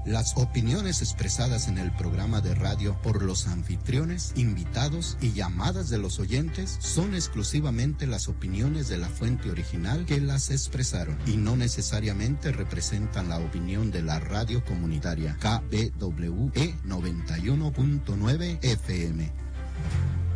Las opiniones expresadas en el programa de radio por los anfitriones, invitados y llamadas de los oyentes son exclusivamente las opiniones de la fuente original que las expresaron y no necesariamente representan la opinión de la radio comunitaria KBWE 91.9 FM.